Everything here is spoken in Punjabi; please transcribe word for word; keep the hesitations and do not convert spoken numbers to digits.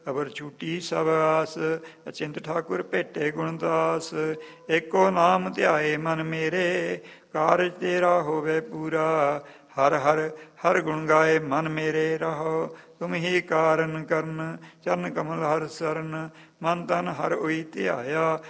ਅਵਰ ਛੂਟੀ ਸਭ ਆਸ, ਅਚਿੰਤ ਠਾਕੁਰ ਭੇਟੇ ਗੁਣਦਾਸ। ਏਕੋ ਨਾਮ ਧਿਆਏ ਮਨ ਮੇਰੇ, ਕਾਰਜ ਤੇਰਾ ਹੋਵੇ ਪੂਰਾ। ਹਰ ਹਰ ਹਰ ਗੁਣ ਗਾਏ ਮਨ ਮੇਰੇ ਰਹੋ, ਤੁਮ ਹੀ ਕਾਰਨ ਕਰਨ। ਚਰਨ ਕਮਲ ਹਰ ਸਰਨ, ਮਨ ਤਨ ਹਰ ਉਈ ਧਿਆਇਆ।